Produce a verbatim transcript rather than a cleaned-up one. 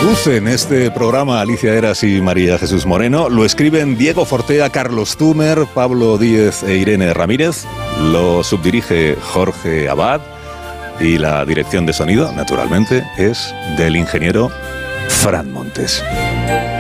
Conducen este programa Alicia Eras y María Jesús Moreno. Lo escriben Diego Fortea, Carlos Zumer, Pablo Díez e Irene Ramírez. Lo subdirige Jorge Abad. Y la dirección de sonido, naturalmente, es del ingeniero Fran Montes.